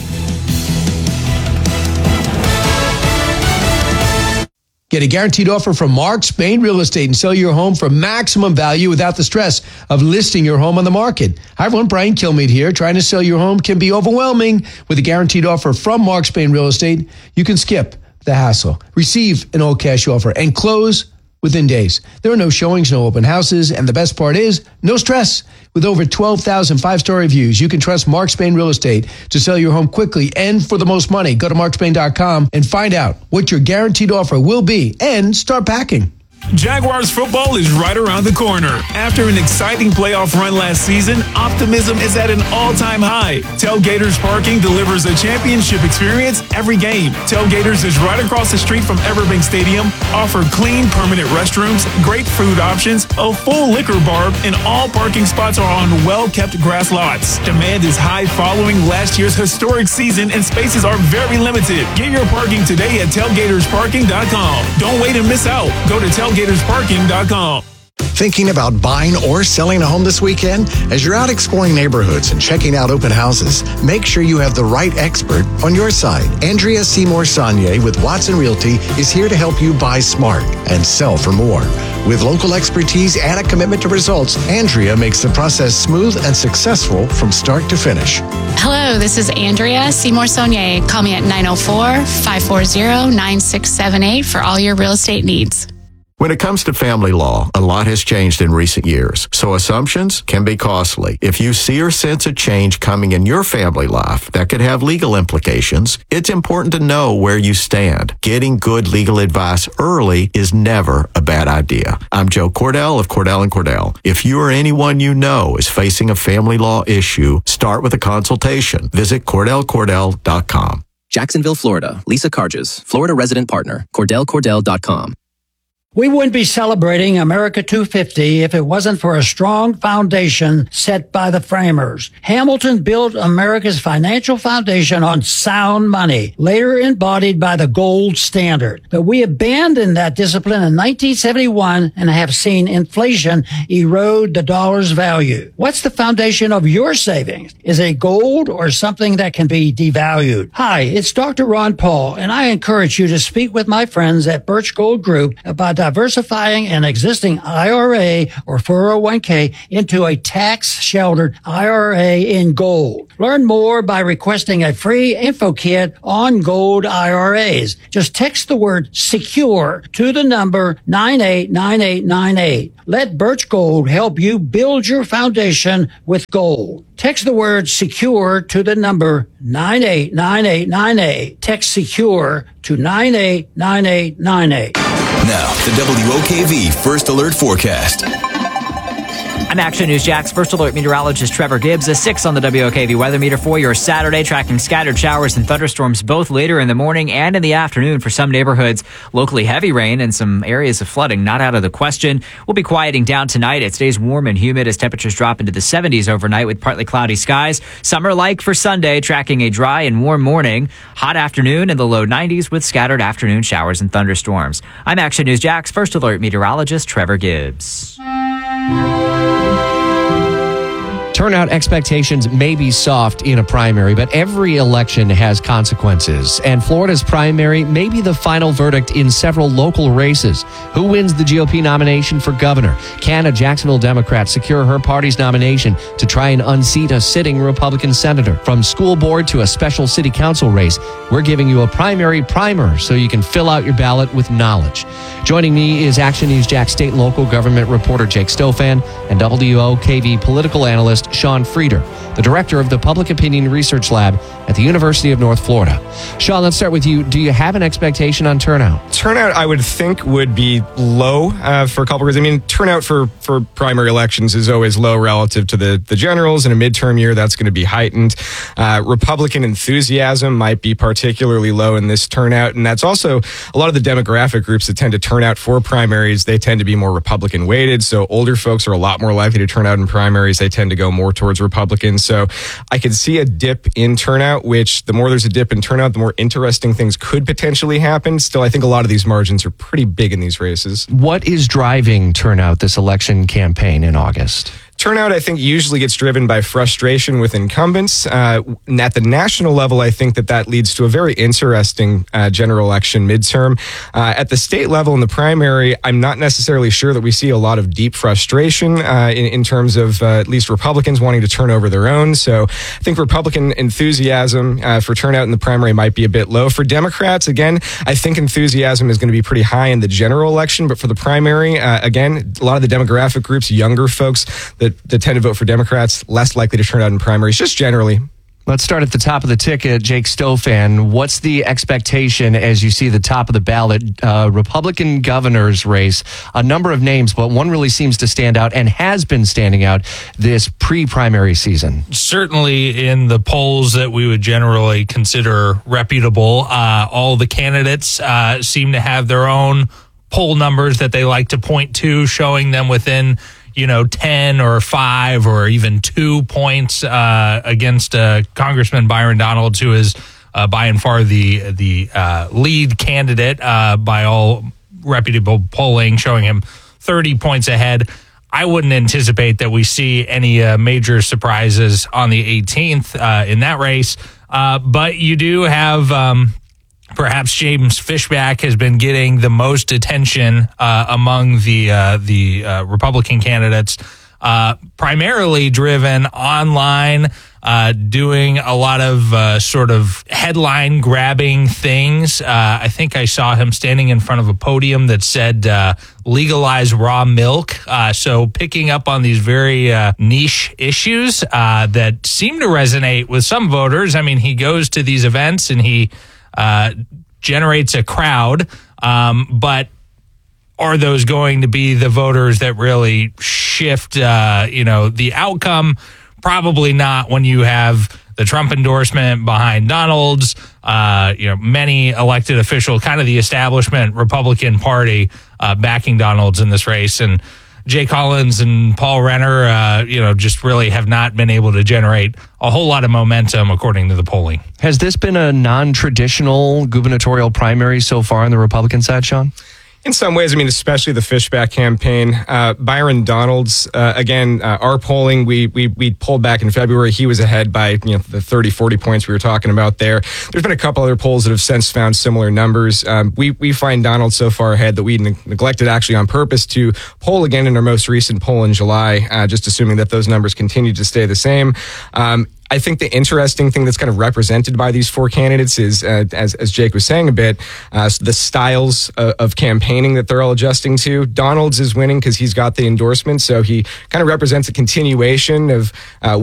Get a guaranteed offer from Mark Spain Real Estate and sell your home for maximum value without the stress of listing your home on the market. Hi, everyone. Brian Kilmeade here. Trying to sell your home can be overwhelming. With a guaranteed offer from Mark Spain Real Estate, you can skip the hassle, receive an all-cash offer, and close within days. There are no showings, no open houses, and the best part is no stress. With over 12,000 five-star reviews, you can trust Mark Spain Real Estate to sell your home quickly and for the most money. Go to markspain.com and find out what your guaranteed offer will be and start packing. Jaguars football is right around the corner. After an exciting playoff run last season, optimism is at an all-time high. Tailgaters Parking delivers a championship experience every game. Tailgaters is right across the street from Everbank Stadium, offer clean, permanent restrooms, great food options, a full liquor bar, and all parking spots are on well-kept grass lots. Demand is high following last year's historic season, and spaces are very limited. Get your parking today at tailgatorsparking.com. Don't wait and miss out. Go to tailgatorsparking.com. Thinking about buying or selling a home this weekend? As you're out exploring neighborhoods and checking out open houses, make sure you have the right expert on your side. Andrea Seymour Saunier with Watson Realty is here to help you buy smart and sell for more. With local expertise and a commitment to results, Andrea makes the process smooth and successful from start to finish. Hello, this is Andrea Seymour Saunier. Call me at 904-540-9678 for all your real estate needs. When it comes to family law, a lot has changed in recent years, so assumptions can be costly. If you see or sense a change coming in your family life that could have legal implications, it's important to know where you stand. Getting good legal advice early is never a bad idea. I'm Joe Cordell of Cordell & Cordell. If you or anyone you know is facing a family law issue, start with a consultation. Visit CordellCordell.com. Jacksonville, Florida. Lisa Carges, Florida resident partner. CordellCordell.com. We wouldn't be celebrating America 250 if it wasn't for a strong foundation set by the framers. Hamilton built America's financial foundation on sound money, later embodied by the gold standard. But we abandoned that discipline in 1971 and have seen inflation erode the dollar's value. What's the foundation of your savings? Is it gold or something that can be devalued? Hi, it's Dr. Ron Paul, and I encourage you to speak with my friends at Birch Gold Group about diversifying an existing IRA or 401k into a tax-sheltered IRA in gold. Learn more by requesting a free info kit on gold IRAs. Just text the word SECURE to the number 989898. Let Birch Gold help you build your foundation with gold. Text the word SECURE to the number 989898. Text SECURE to 989898. Now, the WOKV First Alert Forecast. I'm Action News Jack's First Alert meteorologist Trevor Gibbs. A 6 on the WOKV weather meter for your Saturday, tracking scattered showers and thunderstorms both later in the morning and in the afternoon for some neighborhoods. Locally heavy rain and some areas of flooding not out of the question. We'll be quieting down tonight. It stays warm and humid as temperatures drop into the 70s overnight with partly cloudy skies. Summer-like for Sunday, tracking a dry and warm morning. Hot afternoon in the low 90s with scattered afternoon showers and thunderstorms. I'm Action News Jack's First Alert meteorologist Trevor Gibbs. Turnout expectations may be soft in a primary, but every election has consequences. And Florida's primary may be the final verdict in several local races. Who wins the GOP nomination for governor? Can a Jacksonville Democrat secure her party's nomination to try and unseat a sitting Republican senator? From school board to a special city council race, we're giving you a primary primer so you can fill out your ballot with knowledge. Joining me is Action News Jack state and local government reporter Jake Stofan and WOKV political analyst Sean Frieder, the director of the Public Opinion Research Lab at the University of North Florida. Sean, let's start with you. Do you have an expectation on turnout? Turnout, I would think, would be low for a couple reasons. I mean, turnout for primary elections is always low relative to the generals. In a midterm year, that's going to be heightened. Republican enthusiasm might be particularly low in this turnout, and that's also a lot of the demographic groups that tend to turn out for primaries. They tend to be more Republican weighted, so older folks are a lot more likely to turn out in primaries. They tend to go more towards Republicans. So I could see a dip in turnout, which the more there's a dip in turnout, the more interesting things could potentially happen. Still, I think a lot of these margins are pretty big in these races. What is driving turnout this election campaign in August? Turnout, I think, usually gets driven by frustration with incumbents. At the national level, I think that leads to a very interesting general election midterm. At the state level in the primary, I'm not necessarily sure that we see a lot of deep frustration in terms of at least Republicans wanting to turn over their own. So I think Republican enthusiasm for turnout in the primary might be a bit low. For Democrats, again, I think enthusiasm is going to be pretty high in the general election. But for the primary, again, a lot of the demographic groups, younger folks that tend to vote for Democrats, less likely to turn out in primaries, just generally. Let's start at the top of the ticket. Jake Stofan, what's the expectation as you see the top of the ballot? Republican governor's race, a number of names, but one really seems to stand out and has been standing out this pre-primary season. Certainly in the polls that we would generally consider reputable, all the candidates seem to have their own poll numbers that they like to point to, showing them within 10 or 5 or even 2 points against Congressman Byron Donalds, who is by and far the lead candidate by all reputable polling, showing him 30 points ahead. I wouldn't anticipate that we see any major surprises on the 18th in that race. But you do have perhaps James Fishback has been getting the most attention among the Republican candidates, primarily driven online, doing a lot of sort of headline grabbing things. I think I saw him standing in front of a podium that said legalize raw milk. So picking up on these very niche issues that seem to resonate with some voters. I mean, he goes to these events and he generates a crowd, but are those going to be the voters that really shift, the outcome? Probably not when you have the Trump endorsement behind Donald's, many elected officials, kind of the establishment Republican Party backing Donald's in this race. And Jay Collins and Paul Renner, just really have not been able to generate a whole lot of momentum, according to the polling. Has this been a non-traditional gubernatorial primary so far on the Republican side, Sean? In some ways, especially the Fishback campaign. Byron Donalds, our polling, we polled back in February. He was ahead by the 30, 40 points we were talking about there. There's been a couple other polls that have since found similar numbers. We find Donald so far ahead that we neglected actually on purpose to poll again in our most recent poll in July, just assuming that those numbers continue to stay the same. I think the interesting thing that's kind of represented by these four candidates is, as Jake was saying a bit, the styles of campaigning that they're all adjusting to. Donalds is winning because he's got the endorsement, so he kind of represents a continuation of